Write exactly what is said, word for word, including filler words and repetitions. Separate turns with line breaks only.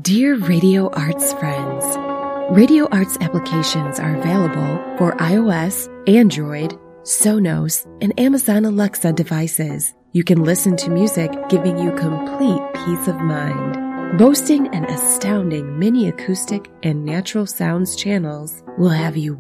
Dear Radio Arts friends, Radio Arts applications are available for iOS, Android, Sonos, and Amazon Alexa devices. You can listen to music giving you complete peace of mind. Boasting an astounding mini acoustic and natural sounds channels will have you